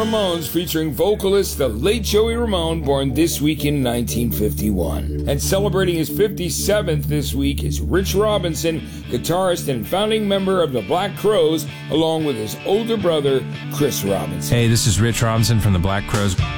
Ramones, featuring vocalist the late Joey Ramone, born this week in 1951. And celebrating his 57th this week is Rich Robinson, guitarist and founding member of the Black Crowes, along with his older brother, Chris Robinson. Hey, this is Rich Robinson from the Black Crowes.